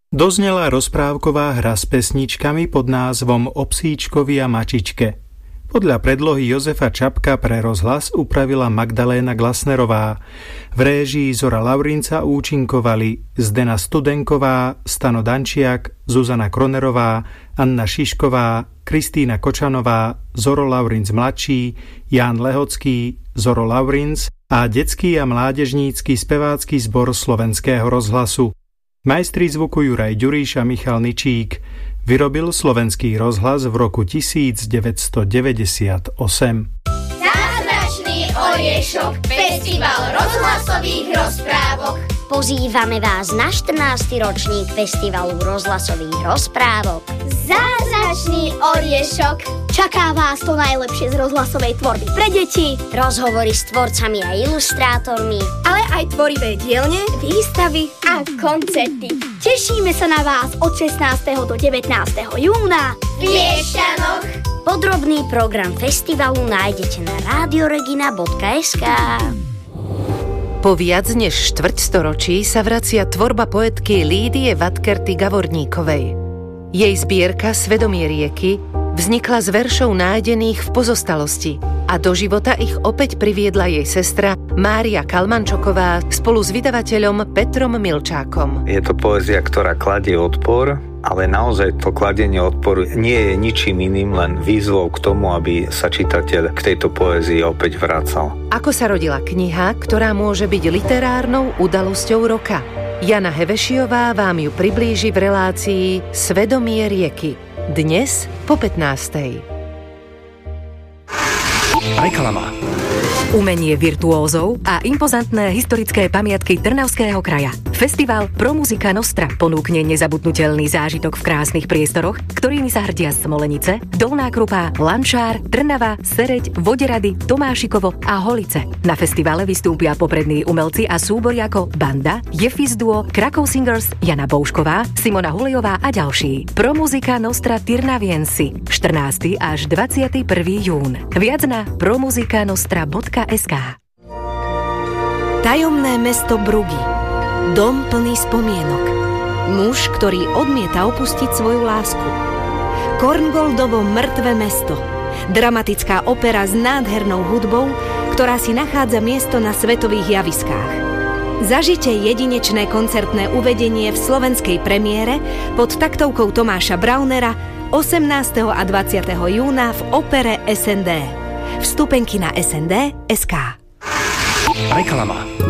Doznela rozprávková hra s pesničkami pod názvom O psíčkovi a mačičke. Podľa predlohy Jozefa Čapka pre rozhlas upravila Magdaléna Glasnerová. V réžii Zora Laurinca účinkovali Zdena Studenková, Stano Dančiak, Zuzana Kronerová, Anna Šišková, Kristína Kočanová, Zoro Laurinc mladší, Ján Lehocký, Zoro Laurinc a detský a mládežnícky spevácky zbor Slovenského rozhlasu. Majstri zvuku Juraj Ďuriš a Michal Ničík. Vyrobil Slovenský rozhlas v roku 1998. Zázračný oriešok, festival rozhlasových rozprávok. Pozývame vás na 14. ročník festivalu rozhlasových rozprávok. Zázračný oriešok. Čaká vás to najlepšie z rozhlasovej tvorby pre deti, Rozhovory s tvorcami a ilustrátormi, ale aj tvorivé dielne, výstavy A koncerty. Tešíme sa na vás od 16. do 19. júna V Piešťanoch. Podrobný program festivalu nájdete na radioregina.sk. Po viac než štvrťstoročí sa vracia tvorba poetky Lídie Vatkerty Gavorníkovej. Jej zbierka Svedomie rieky vznikla z veršov nájdených v pozostalosti a do života ich opäť priviedla jej sestra Mária Kalmančoková spolu s vydavateľom Petrom Milčákom. Je to poézia, ktorá kladie odpor, ale naozaj to kladenie odporu nie je ničím iným, len výzvou k tomu, aby sa čitateľ k tejto poézii opäť vracal. Ako sa rodila kniha, ktorá môže byť literárnou udalosťou roka? Jana Hevešiová vám ju priblíži v relácii Svedomie rieky. Dnes po 15:00. Reklama. Umenie virtuózov a impozantné historické pamiatky Trnavského kraja. Festival Pro Musica Nostra ponúkne nezabudnutelný zážitok v krásnych priestoroch, ktorými sa hrdia Smolenice, Dolná Krupá, Lanšár, Trnava, Sereď, Voderady, Tomášikovo a Holice. Na festivale vystúpia poprední umelci a súbory ako Banda, Jeffis Duo, Krakov Singers, Jana Boušková, Simona Hulejová a ďalší. Pro Musica Nostra Tyrnaviensi 14. až 21. jún. Viac na promusicanostra.sk. Tajomné mesto Brugy. Dom plný spomienok. Muž, ktorý odmieta opustiť svoju lásku. Korngoldovo mŕtve mesto. Dramatická opera s nádhernou hudbou, ktorá si nachádza miesto na svetových javiskách. Zažite jedinečné koncertné uvedenie v slovenskej premiére pod taktovkou Tomáša Braunera 18. a 20. júna v opere SND. Vstupenky na SND.sk. Reklama.